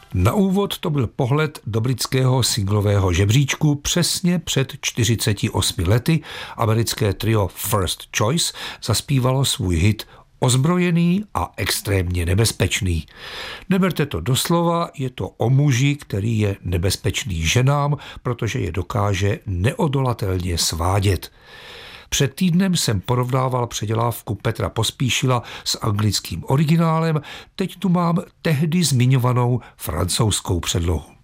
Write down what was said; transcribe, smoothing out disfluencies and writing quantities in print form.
Na úvod to byl pohled do britského singlového žebříčku. Přesně před 48 lety americké trio First Choice zaspívalo svůj hit Ozbrojený a extrémně nebezpečný. Neberte to doslova, je to o muži, který je nebezpečný ženám, protože je dokáže neodolatelně svádět. Před týdnem jsem porovnával předělávku Petra Pospíšila s anglickým originálem, teď tu mám tehdy zmiňovanou francouzskou předlohu.